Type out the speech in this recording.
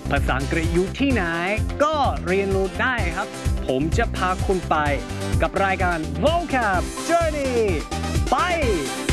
ภาษาอังกฤษอยู่ที่ไหนก็เรียนรู้ได้ครับผมจะพาคุณไปกับรายการ Vocab Journey ไป